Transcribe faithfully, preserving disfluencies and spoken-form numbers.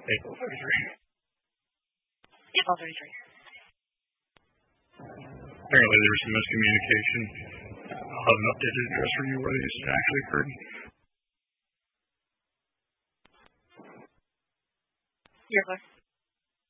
April thirty-three. April thirty-three. Apparently there was some miscommunication. I'll have an updated address for you where this actually occurred. Your book.